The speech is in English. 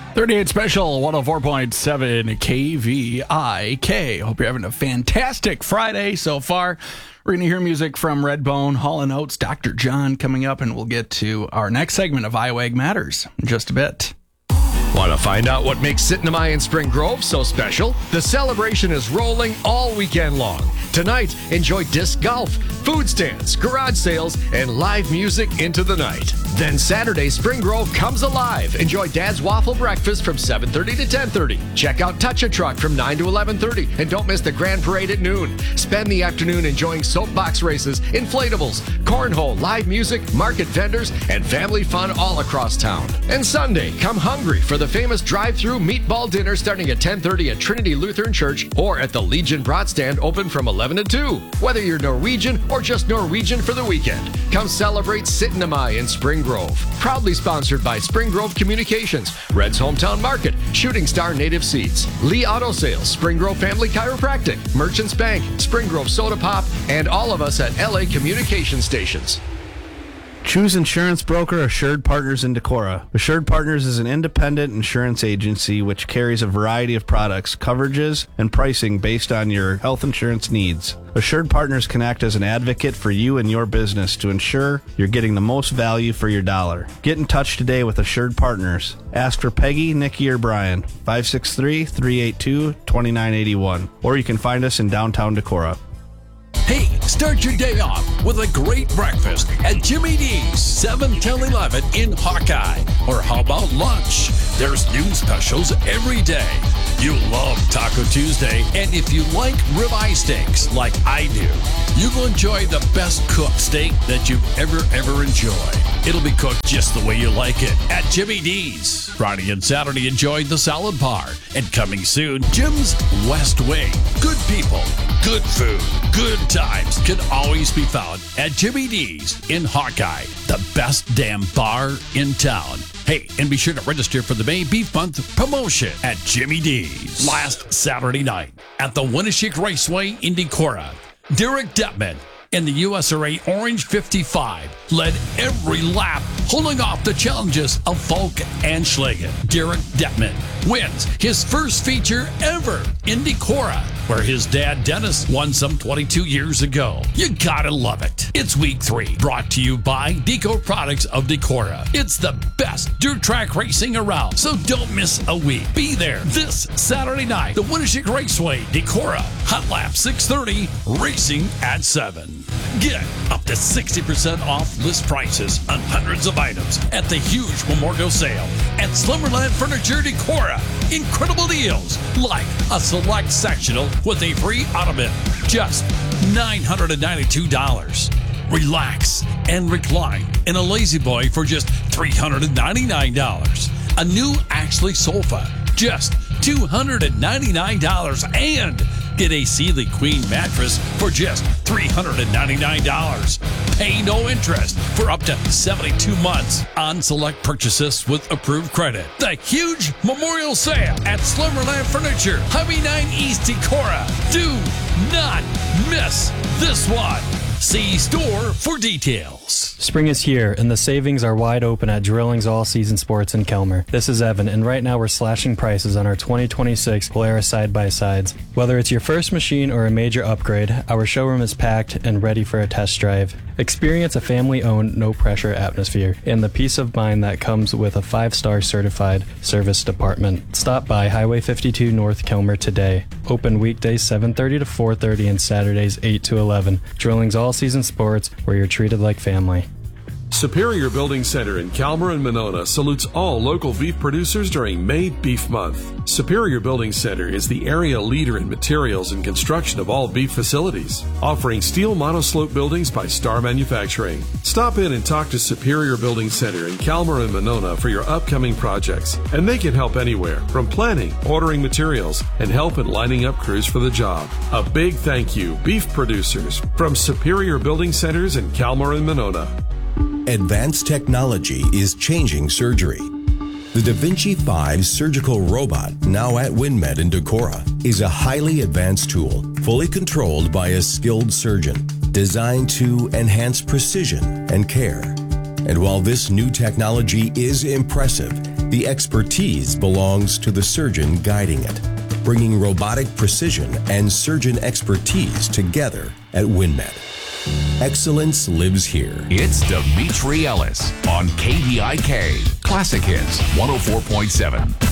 38 Special, 104.7 KVIK. Hope you're having a fantastic Friday so far. We're going to hear music from Redbone, Hall & Oates, Dr. John coming up, and we'll get to our next segment of IWAG Matters in just a bit. Want to find out what makes Sitnamai in Spring Grove so special? The celebration is rolling all weekend long. Tonight, enjoy disc golf, food stands, garage sales, and live music into the night. Then Saturday, Spring Grove comes alive. Enjoy Dad's Waffle Breakfast from 7:30 to 10:30. Check out Touch a Truck from 9 to 11:30. And don't miss the Grand Parade at noon. Spend the afternoon enjoying soapbox races, inflatables, cornhole, live music, market vendors, and family fun all across town. And Sunday, come hungry for the famous drive-through meatball dinner starting at 10:30 at Trinity Lutheran Church or at the Legion Brat Stand open from 11 to 2. Whether you're Norwegian or just Norwegian for the weekend, come celebrate Sitnamai in Spring Grove. Proudly sponsored by Spring Grove Communications, Red's Hometown Market, Shooting Star Native Seeds, Lee Auto Sales, Spring Grove Family Chiropractic, Merchants Bank, Spring Grove Soda Pop, and all of us at LA Communication Stations. Choose insurance broker Assured Partners in Decorah. Assured Partners is an independent insurance agency which carries a variety of products, coverages, and pricing based on your health insurance needs. Assured Partners can act as an advocate for you and your business to ensure you're getting the most value for your dollar. Get in touch today with Assured Partners. Ask for Peggy, Nikki, or Brian, 563-382-2981. Or you can find us in downtown Decorah. Hey, start your day off with a great breakfast at Jimmy D's, 7 till 11 in Hawkeye. Or how about lunch? There's new specials every day. You love Taco Tuesday, and if you like ribeye steaks like I do, you will enjoy the best cooked steak that you've ever enjoyed. It'll be cooked just the way you like it at Jimmy D's. Friday and Saturday, enjoy the salad bar. And coming soon, Jim's West Wing. Good people, good food, good times can always be found at Jimmy D's in Hawkeye, the best damn bar in town. Hey, and be sure to register for the May Beef Month promotion at Jimmy D's. Last Saturday night at the Winneshiek Raceway in Decorah, Derek Detman in the USRA Orange 55 led every lap, holding off the challenges of Falk and Schlagen. Derek Detman wins his first feature ever in Decorah, where his dad Dennis won some 22 years ago. You gotta love it. It's week 3, brought to you by Deco Products of Decorah. It's the best dirt track racing around, so don't miss a week. Be there this Saturday night, the Winneshiek Raceway, Decorah, Hot Lap 6:30, racing at 7. Get up to 60% off list prices on hundreds of items at the huge memorial sale at Slumberland Furniture Decorah. Incredible deals like a select sectional with a free ottoman, just $992. Relax and recline in a Lazy Boy for just $399. A new Ashley sofa, just $299, and get a Sealy Queen mattress for just $399. Pay no interest for up to 72 months on select purchases with approved credit. The huge memorial sale at Slumberland Furniture, Highway 9 East Decorah. Do not miss this one. See store for details. Spring is here, and the savings are wide open at Drilling's All Season Sports in Kelmer. This is Evan, and right now we're slashing prices on our 2026 Polaris side-by-sides. Whether it's your first machine or a major upgrade, our showroom is packed and ready for a test drive. Experience a family-owned, no-pressure atmosphere and the peace of mind that comes with a 5-star certified service department. Stop by Highway 52 North Kelmer today. Open weekdays 7:30 to 4:30 and Saturdays 8 to 11. Drilling's All Season Sports, where you're treated like family. Superior Building Center in Calmer and Monona salutes all local beef producers during May Beef Month. Superior Building Center is the area leader in materials and construction of all beef facilities, offering steel monoslope buildings by Star Manufacturing. Stop in and talk to Superior Building Center in Calmer and Monona for your upcoming projects, and they can help anywhere from planning, ordering materials, and help in lining up crews for the job. A big thank you, beef producers, from Superior Building Centers in Calmer and Monona. Advanced technology is changing surgery. The Da Vinci 5 surgical robot, now at WinMed in Decorah, is a highly advanced tool, fully controlled by a skilled surgeon, designed to enhance precision and care. And while this new technology is impressive, The expertise belongs to the surgeon guiding it, bringing robotic precision and surgeon expertise together at WinMed. Excellence lives here. It's Dimitri Ellis on KVIK Classic Hits 104.7.